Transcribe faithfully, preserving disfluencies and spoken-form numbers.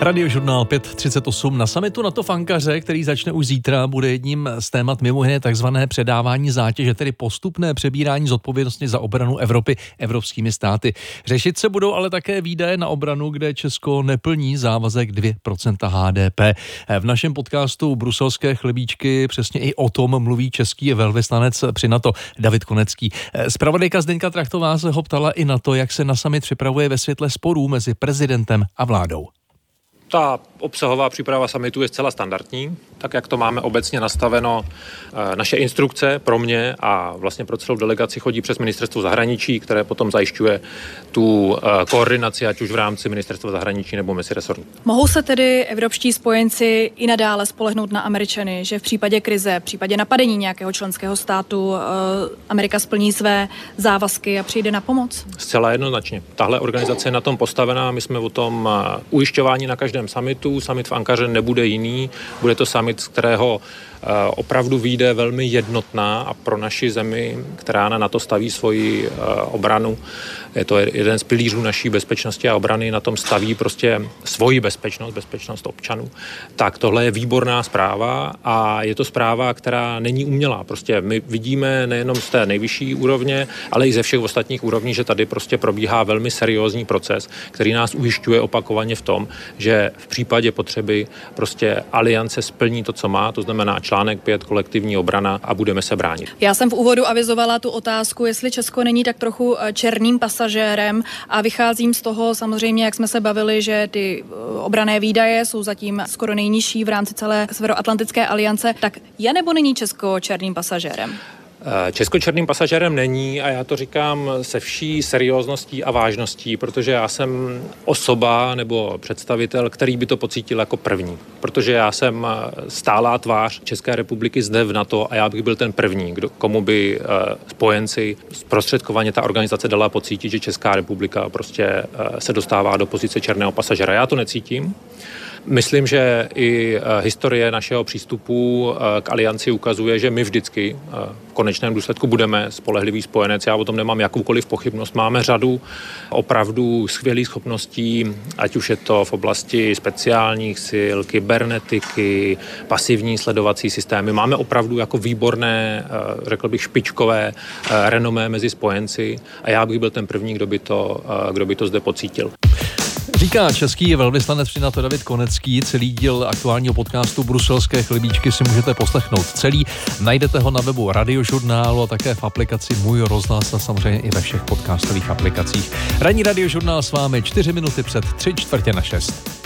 Radiožurnál pět třicet osm na summitu NATO v Ankaře, který začne už zítra, bude jedním z témat mimo jiné takzvané předávání zátěže, tedy postupné přebírání zodpovědnosti za obranu Evropy evropskými státy. Řešit se budou ale také výdaje na obranu, kde Česko neplní závazek dvě procenta H D P. V našem podcastu Bruselské chlebíčky přesně i o tom mluví český velvyslanec při NATO David Konecký. Zpravodajka Zdeňka Trachtová se ho ptala i na to, jak se na summit připravuje ve světle sporů mezi prezidentem a vládou. Ta obsahová příprava summitu je zcela standardní, tak jak to máme obecně nastaveno. Naše instrukce pro mě a vlastně pro celou delegaci chodí přes ministerstvo zahraničí, které potom zajišťuje tu koordinaci, ať už v rámci ministerstva zahraničí nebo meziresortní. Mohou se tedy evropští spojenci i nadále spolehnout na Američany, že v případě krize, v případě napadení nějakého členského státu Amerika splní své závazky a přijde na pomoc? Zcela jednoznačně. Tahle organizace je na tom postavená, my jsme o tom ujišťováni na každém summitu. Summit v Ankaře nebude jiný, bude to summit, z kterého opravdu vyjde velmi jednotná a pro naši zemi, která na to staví svoji obranu, je to jeden z pilířů naší bezpečnosti a obrany, na tom staví prostě svoji bezpečnost, bezpečnost občanů. Tak tohle je výborná zpráva a je to zpráva, která není umělá. Prostě my vidíme nejenom z té nejvyšší úrovně, ale i ze všech ostatních úrovní, že tady prostě probíhá velmi seriózní proces, který nás ujišťuje opakovaně v tom, že v případě potřeby prostě aliance splní to, co má, to znamená článek pět, kolektivní obrana a budeme se bránit. Já jsem v úvodu avizovala tu otázku, jestli Česko není tak trochu černým pasažérem a vycházím z toho samozřejmě, jak jsme se bavili, že ty obranné výdaje jsou zatím skoro nejnižší v rámci celé Severoatlantické aliance, tak je nebo není Česko černým pasažérem? Česko černým pasažérem není a já to říkám se vší seriózností a vážností, protože já jsem osoba nebo představitel, který by to pocítil jako první. Protože já jsem stálá tvář České republiky zde v NATO a já bych byl ten první, kdo, komu by spojenci zprostředkovaně ta organizace dala pocítit, že Česká republika prostě se dostává do pozice černého pasažéra. Já to necítím. Myslím, že i historie našeho přístupu k alianci ukazuje, že my vždycky v konečném důsledku budeme spolehlivý spojenec. Já o tom nemám jakoukoliv pochybnost. Máme řadu opravdu skvělých schopností, ať už je to v oblasti speciálních sil, kybernetiky, pasivní sledovací systémy. Máme opravdu jako výborné, řekl bych, špičkové renomé mezi spojenci a já bych byl ten první, kdo by to, kdo by to zde pocítil. Říká český velvyslanec při NATO David Konecký. Celý díl aktuálního podcastu Bruselské chlebíčky si můžete poslechnout celý. Najdete ho na webu Radiožurnálu a také v aplikaci Můj rozhlas a samozřejmě i ve všech podcastových aplikacích. Ranní Radiožurnál s vámi čtyři minuty před tři čtvrtě na šest.